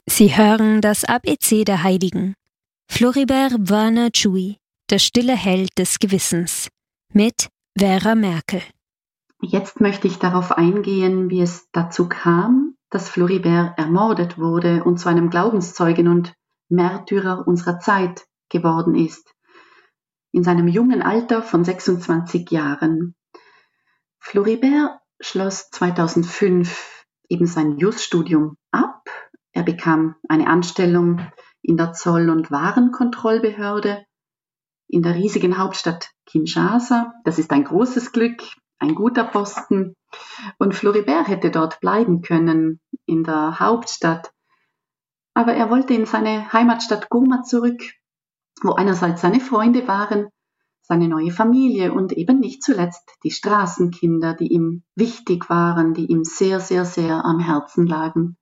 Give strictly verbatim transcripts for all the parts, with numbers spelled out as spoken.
Sie hören das A B C der Heiligen. Floribert Werner Tschui, der stille Held des Gewissens, mit Vera Merkel. Jetzt möchte ich darauf eingehen, wie es dazu kam, dass Floribert ermordet wurde und zu einem Glaubenszeugen und Märtyrer unserer Zeit geworden ist, in seinem jungen Alter von sechsundzwanzig Jahren. Floribert schloss zweitausendfünf eben sein Jus-Studium ab. Er bekam eine Anstellung in der Zoll- und Warenkontrollbehörde in der riesigen Hauptstadt Kinshasa. Das ist ein großes Glück, ein guter Posten. Und Floribert hätte dort bleiben können, in der Hauptstadt. Aber er wollte in seine Heimatstadt Goma zurück, wo einerseits seine Freunde waren, seine neue Familie und eben nicht zuletzt die Straßenkinder, die ihm wichtig waren, die ihm sehr, sehr, sehr am Herzen lagen.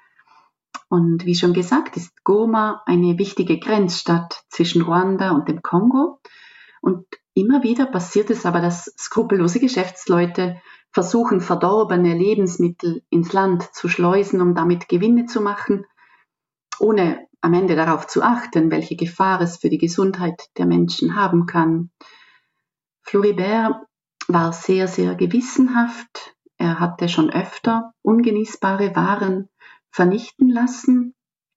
Und wie schon gesagt, ist Goma eine wichtige Grenzstadt zwischen Ruanda und dem Kongo. Und immer wieder passiert es aber, dass skrupellose Geschäftsleute versuchen, verdorbene Lebensmittel ins Land zu schleusen, um damit Gewinne zu machen, ohne am Ende darauf zu achten, welche Gefahr es für die Gesundheit der Menschen haben kann. Floribert war sehr, sehr gewissenhaft. Er hatte schon öfter ungenießbare Waren vernichten lassen.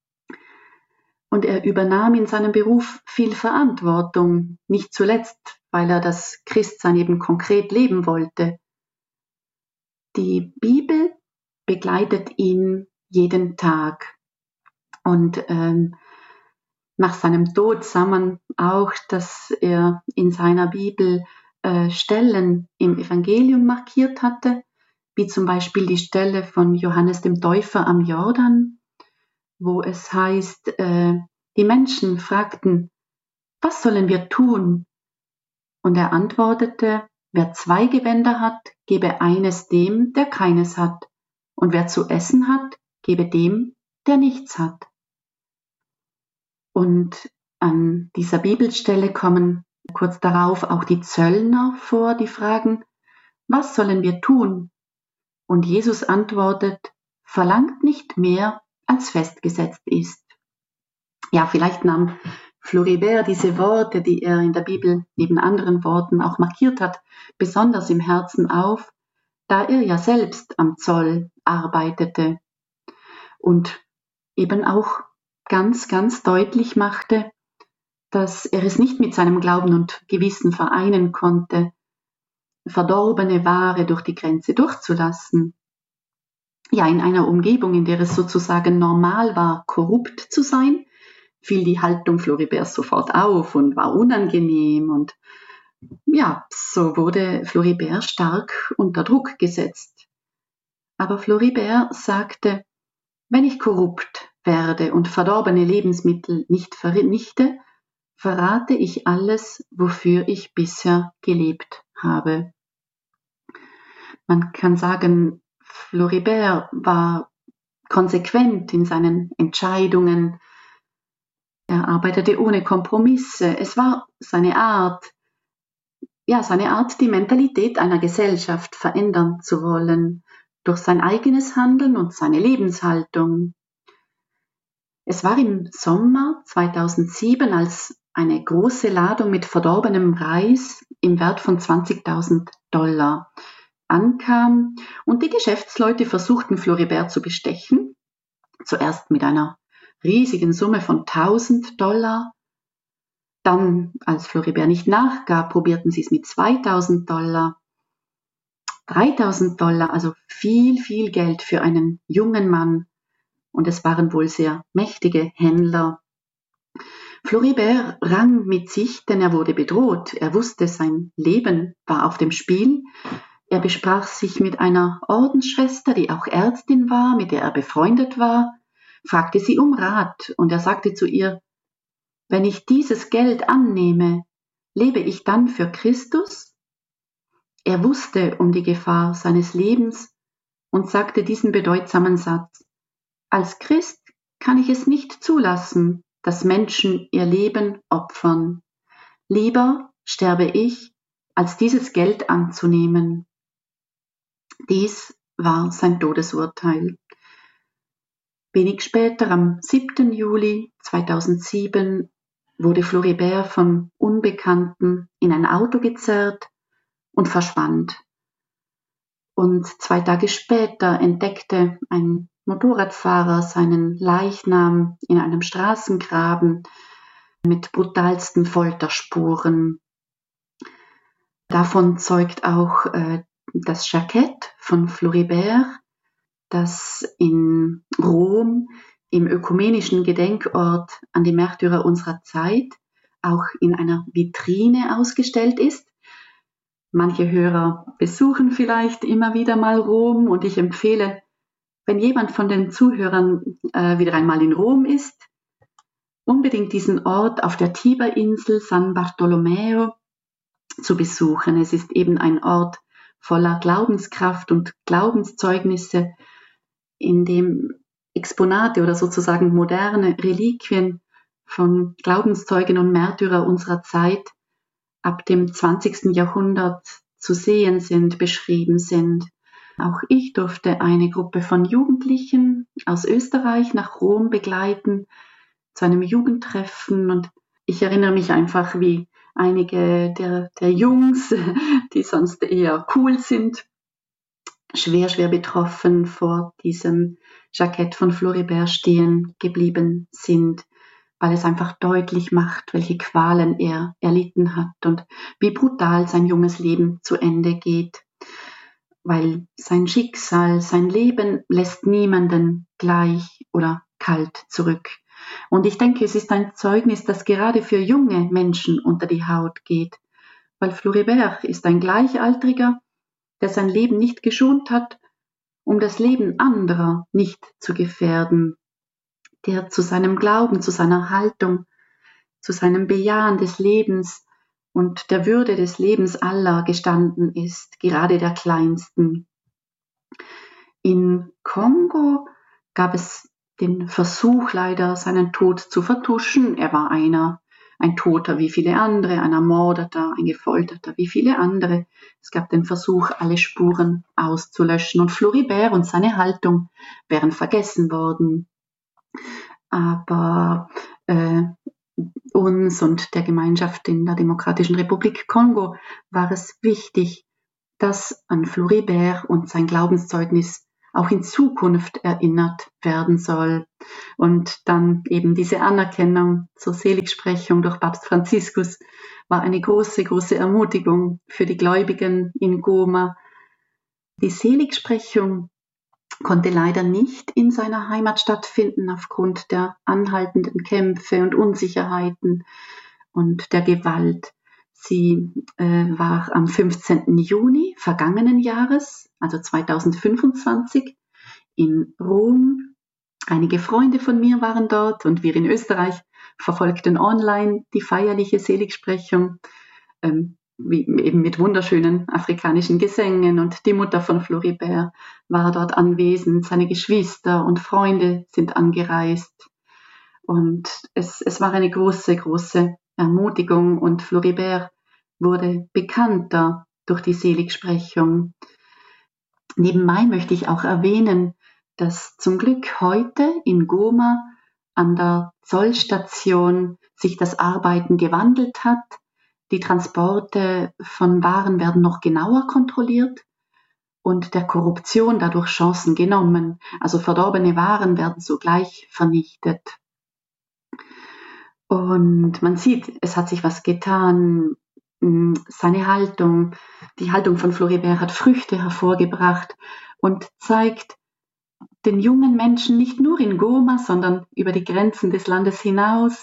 Und er übernahm in seinem Beruf viel Verantwortung, nicht zuletzt, weil er das Christsein eben konkret leben wollte. Die Bibel begleitet ihn jeden Tag. Und ähm, nach seinem Tod sah man auch, dass er in seiner Bibel äh, Stellen im Evangelium markiert hatte, wie zum Beispiel die Stelle von Johannes dem Täufer am Jordan, wo es heißt, äh, die Menschen fragten, was sollen wir tun? Und er antwortete, wer zwei Gewänder hat, gebe eines dem, der keines hat. Und wer zu essen hat, gebe dem, der nichts hat. Und an dieser Bibelstelle kommen kurz darauf auch die Zöllner vor, die fragen, was sollen wir tun? Und Jesus antwortet, verlangt nicht mehr, als festgesetzt ist. Ja, vielleicht nahm Floribert diese Worte, die er in der Bibel neben anderen Worten auch markiert hat, besonders im Herzen auf, da er ja selbst am Zoll arbeitete und eben auch ganz, ganz deutlich machte, dass er es nicht mit seinem Glauben und Gewissen vereinen konnte, verdorbene Ware durch die Grenze durchzulassen. Ja, in einer Umgebung, in der es sozusagen normal war, korrupt zu sein, fiel die Haltung Floriberts sofort auf und war unangenehm. Und ja, so wurde Floribert stark unter Druck gesetzt. Aber Floribert sagte, wenn ich korrupt werde und verdorbene Lebensmittel nicht vernichte, verrate ich alles, wofür ich bisher gelebt habe. Man kann sagen, Floribert war konsequent in seinen Entscheidungen. Er arbeitete ohne Kompromisse. Es war seine Art, ja, seine Art, die Mentalität einer Gesellschaft verändern zu wollen, durch sein eigenes Handeln und seine Lebenshaltung. Es war im Sommer zweitausendsieben, als eine große Ladung mit verdorbenem Reis im Wert von zwanzigtausend Dollar ankam und die Geschäftsleute versuchten, Floribert zu bestechen. Zuerst mit einer riesigen Summe von tausend Dollar. Dann, als Floribert nicht nachgab, probierten sie es mit zweitausend Dollar. dreitausend Dollar, also viel, viel Geld für einen jungen Mann. Und es waren wohl sehr mächtige Händler. Floribert rang mit sich, denn er wurde bedroht. Er wusste, sein Leben war auf dem Spiel. Er besprach sich mit einer Ordensschwester, die auch Ärztin war, mit der er befreundet war, fragte sie um Rat und er sagte zu ihr, wenn ich dieses Geld annehme, lebe ich dann für Christus? Er wusste um die Gefahr seines Lebens und sagte diesen bedeutsamen Satz, als Christ kann ich es nicht zulassen, dass Menschen ihr Leben opfern. Lieber sterbe ich, als dieses Geld anzunehmen. Dies war sein Todesurteil. Wenig später, am siebten Juli zweitausendsieben, wurde Floribert von Unbekannten in ein Auto gezerrt und verschwand. Und zwei Tage später entdeckte ein Motorradfahrer seinen Leichnam in einem Straßengraben mit brutalsten Folterspuren. Davon zeugt auch äh, das Jackett von Floribert, das in Rom im ökumenischen Gedenkort an die Märtyrer unserer Zeit auch in einer Vitrine ausgestellt ist. Manche Hörer besuchen vielleicht immer wieder mal Rom und ich empfehle, wenn jemand von den Zuhörern äh, wieder einmal in Rom ist, unbedingt diesen Ort auf der Tiberinsel San Bartolomeo zu besuchen. Es ist eben ein Ort voller Glaubenskraft und Glaubenszeugnisse, in dem Exponate oder sozusagen moderne Reliquien von Glaubenszeugen und Märtyrer unserer Zeit ab dem zwanzigsten Jahrhundert zu sehen sind, beschrieben sind. Auch ich durfte eine Gruppe von Jugendlichen aus Österreich nach Rom begleiten, zu einem Jugendtreffen, und ich erinnere mich einfach, wie einige der, der Jungs, die sonst eher cool sind, schwer, schwer betroffen vor diesem Jackett von Floribert stehen geblieben sind, weil es einfach deutlich macht, welche Qualen er erlitten hat und wie brutal sein junges Leben zu Ende geht. Weil sein Schicksal, sein Leben lässt niemanden gleich oder kalt zurück. Und ich denke, es ist ein Zeugnis, das gerade für junge Menschen unter die Haut geht, weil Floribert ist ein Gleichaltriger, der sein Leben nicht geschont hat, um das Leben anderer nicht zu gefährden, der zu seinem Glauben, zu seiner Haltung, zu seinem Bejahen des Lebens und der Würde des Lebens aller gestanden ist, gerade der Kleinsten. In Kongo gab es den Versuch leider, seinen Tod zu vertuschen. Er war einer, ein Toter wie viele andere, ein Ermordeter, ein Gefolterter wie viele andere. Es gab den Versuch, alle Spuren auszulöschen, und Floribert und seine Haltung wären vergessen worden. Aber äh, uns und der Gemeinschaft in der Demokratischen Republik Kongo war es wichtig, dass an Floribert und sein Glaubenszeugnis auch in Zukunft erinnert werden soll. Und dann eben diese Anerkennung zur Seligsprechung durch Papst Franziskus war eine große, große Ermutigung für die Gläubigen in Goma. Die Seligsprechung konnte leider nicht in seiner Heimat stattfinden aufgrund der anhaltenden Kämpfe und Unsicherheiten und der Gewalt. Sie äh, war am fünfzehnten Juni vergangenen Jahres, also zweitausendfünfundzwanzig, in Rom. Einige Freunde von mir waren dort und wir in Österreich verfolgten online die feierliche Seligsprechung, ähm, wie, eben mit wunderschönen afrikanischen Gesängen, und die Mutter von Floribert war dort anwesend, seine Geschwister und Freunde sind angereist, und es, es war eine große, große Ermutigung, und Floribert wurde bekannter durch die Seligsprechung. Nebenbei möchte ich auch erwähnen, dass zum Glück heute in Goma an der Zollstation sich das Arbeiten gewandelt hat. Die Transporte von Waren werden noch genauer kontrolliert und der Korruption dadurch Chancen genommen. Also verdorbene Waren werden sogleich vernichtet. Und man sieht, es hat sich was getan. Seine Haltung, die Haltung von Floribert hat Früchte hervorgebracht und zeigt den jungen Menschen nicht nur in Goma, sondern über die Grenzen des Landes hinaus,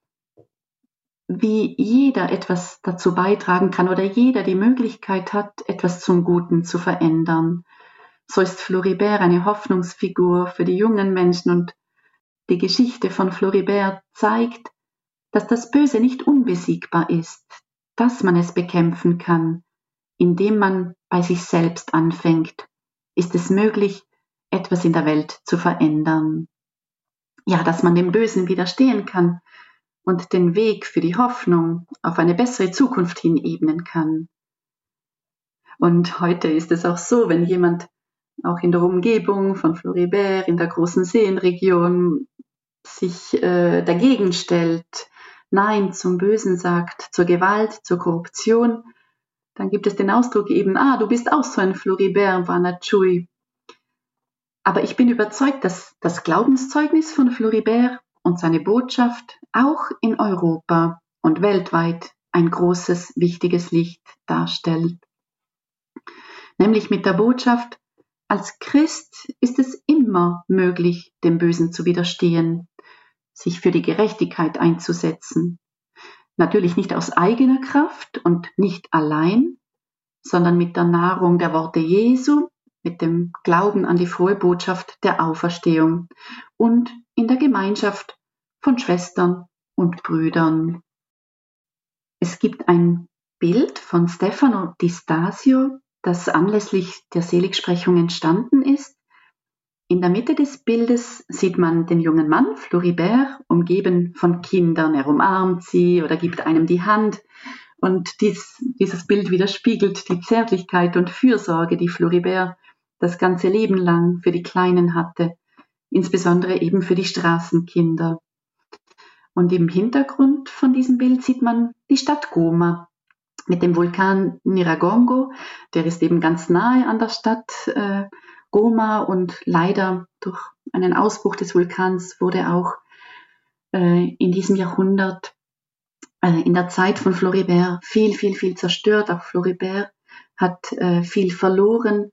wie jeder etwas dazu beitragen kann oder jeder die Möglichkeit hat, etwas zum Guten zu verändern. So ist Floribert eine Hoffnungsfigur für die jungen Menschen, und die Geschichte von Floribert zeigt, dass das Böse nicht unbesiegbar ist, dass man es bekämpfen kann. Indem man bei sich selbst anfängt, ist es möglich, etwas in der Welt zu verändern. Ja, dass man dem Bösen widerstehen kann und den Weg für die Hoffnung auf eine bessere Zukunft hin ebnen kann. Und heute ist es auch so, wenn jemand auch in der Umgebung von Floribert, in der großen Seenregion, sich äh, dagegen stellt, Nein zum Bösen sagt, zur Gewalt, zur Korruption, dann gibt es den Ausdruck eben, ah, du bist auch so ein Floribert, Bwana Tschui. Aber ich bin überzeugt, dass das Glaubenszeugnis von Floribert und seine Botschaft auch in Europa und weltweit ein großes, wichtiges Licht darstellt. Nämlich mit der Botschaft, als Christ ist es immer möglich, dem Bösen zu widerstehen, sich für die Gerechtigkeit einzusetzen. Natürlich nicht aus eigener Kraft und nicht allein, sondern mit der Nahrung der Worte Jesu, mit dem Glauben an die frohe Botschaft der Auferstehung und in der Gemeinschaft von Schwestern und Brüdern. Es gibt ein Bild von Stefano di Stasio, das anlässlich der Seligsprechung entstanden ist. In der Mitte des Bildes sieht man den jungen Mann, Floribert, umgeben von Kindern. Er umarmt sie oder gibt einem die Hand. Und dies, dieses Bild widerspiegelt die Zärtlichkeit und Fürsorge, die Floribert das ganze Leben lang für die Kleinen hatte, insbesondere eben für die Straßenkinder. Und im Hintergrund von diesem Bild sieht man die Stadt Goma mit dem Vulkan Nyiragongo. Der ist eben ganz nahe an der Stadt äh, Goma und leider durch einen Ausbruch des Vulkans wurde auch äh, in diesem Jahrhundert, äh, in der Zeit von Floribert, viel, viel, viel zerstört. Auch Floribert hat äh, viel verloren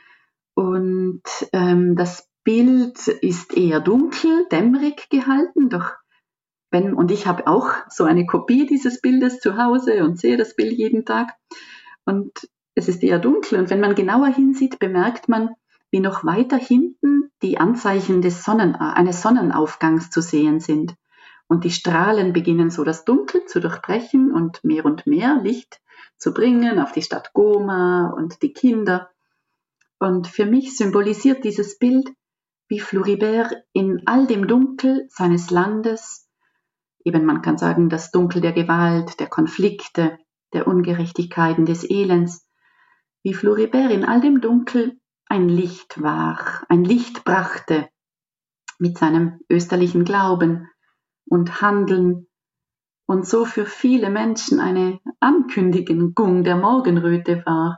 und ähm, das Bild ist eher dunkel, dämmerig gehalten, doch wenn, und ich habe auch so eine Kopie dieses Bildes zu Hause und sehe das Bild jeden Tag und es ist eher dunkel und wenn man genauer hinsieht, bemerkt man, wie noch weiter hinten die Anzeichen des Sonnen, eines Sonnenaufgangs zu sehen sind. Und die Strahlen beginnen so das Dunkel zu durchbrechen und mehr und mehr Licht zu bringen auf die Stadt Goma und die Kinder. Und für mich symbolisiert dieses Bild, wie Floribert in all dem Dunkel seines Landes, eben man kann sagen, das Dunkel der Gewalt, der Konflikte, der Ungerechtigkeiten, des Elends, wie Floribert in all dem Dunkel ein Licht war, ein Licht brachte mit seinem österlichen Glauben und Handeln und so für viele Menschen eine Ankündigung der Morgenröte war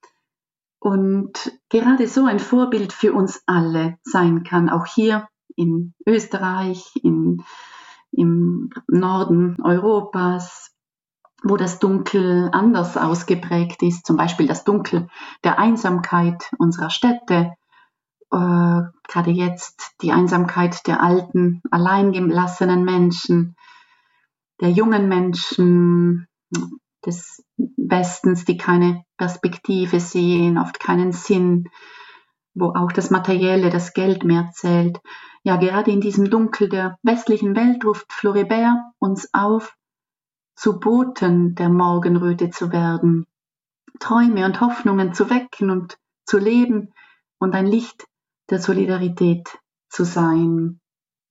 und gerade so ein Vorbild für uns alle sein kann, auch hier in Österreich, in, im Norden Europas, wo das Dunkel anders ausgeprägt ist, zum Beispiel das Dunkel der Einsamkeit unserer Städte, äh, gerade jetzt die Einsamkeit der alten, alleingelassenen Menschen, der jungen Menschen des Westens, die keine Perspektive sehen, oft keinen Sinn, wo auch das Materielle, das Geld mehr zählt. Ja, gerade in diesem Dunkel der westlichen Welt ruft Floribert uns auf, zu Boten der Morgenröte zu werden, Träume und Hoffnungen zu wecken und zu leben und ein Licht der Solidarität zu sein.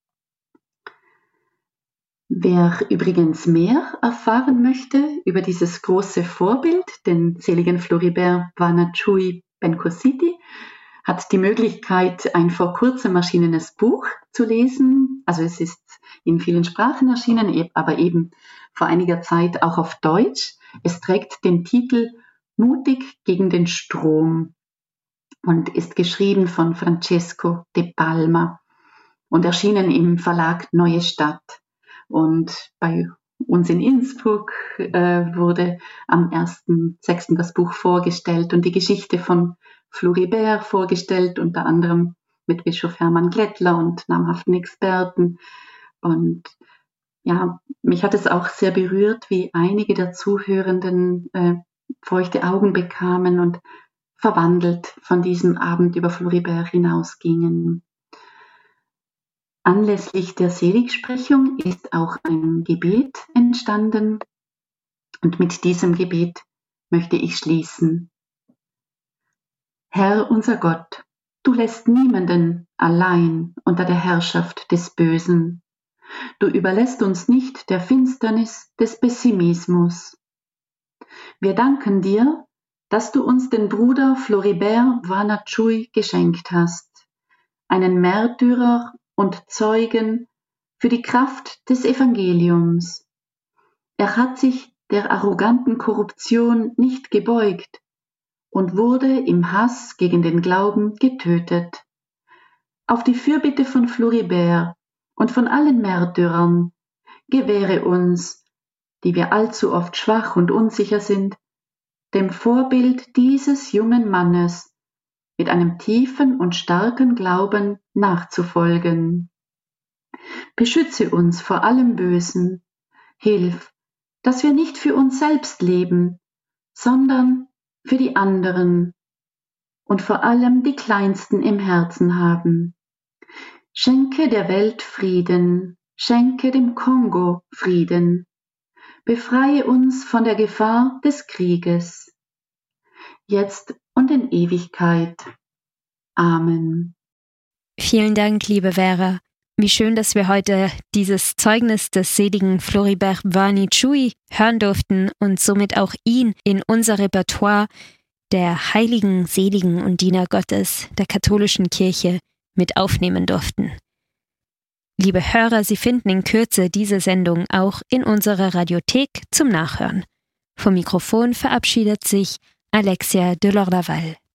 Wer übrigens mehr erfahren möchte über dieses große Vorbild, den seligen Floribert Bwana Tschui Benkositi, hat die Möglichkeit, ein vor kurzem erschienenes Buch zu lesen. Also es ist in vielen Sprachen erschienen, aber eben vor einiger Zeit auch auf Deutsch. Es trägt den Titel Mutig gegen den Strom und ist geschrieben von Francesco de Palma und erschienen im Verlag Neue Stadt. Und bei uns in Innsbruck äh, wurde am ersten sechsten das Buch vorgestellt und die Geschichte von Floribert vorgestellt, unter anderem mit Bischof Hermann Glättler und namhaften Experten. Und ja, mich hat es auch sehr berührt, wie einige der Zuhörenden äh, feuchte Augen bekamen und verwandelt von diesem Abend über Floribert hinausgingen. Anlässlich der Seligsprechung ist auch ein Gebet entstanden und mit diesem Gebet möchte ich schließen. Herr unser Gott, du lässt niemanden allein unter der Herrschaft des Bösen. Du überlässt uns nicht der Finsternis des Pessimismus. Wir danken dir, dass du uns den Bruder Floribert Bwana Tschui geschenkt hast, einen Märtyrer und Zeugen für die Kraft des Evangeliums. Er hat sich der arroganten Korruption nicht gebeugt und wurde im Hass gegen den Glauben getötet. Auf die Fürbitte von Floribert und von allen Märtyrern gewähre uns, die wir allzu oft schwach und unsicher sind, dem Vorbild dieses jungen Mannes mit einem tiefen und starken Glauben nachzufolgen. Beschütze uns vor allem Bösen, hilf, dass wir nicht für uns selbst leben, sondern für die anderen und vor allem die Kleinsten im Herzen haben. Schenke der Welt Frieden, schenke dem Kongo Frieden, befreie uns von der Gefahr des Krieges, jetzt und in Ewigkeit. Amen. Vielen Dank, liebe Vera. Wie schön, dass wir heute dieses Zeugnis des seligen Floribert Bwana Tschui hören durften und somit auch ihn in unser Repertoire der heiligen, seligen und Diener Gottes der katholischen Kirche mit aufnehmen durften. Liebe Hörer, Sie finden in Kürze diese Sendung auch in unserer Radiothek zum Nachhören. Vom Mikrofon verabschiedet sich Alexia de Lordaval.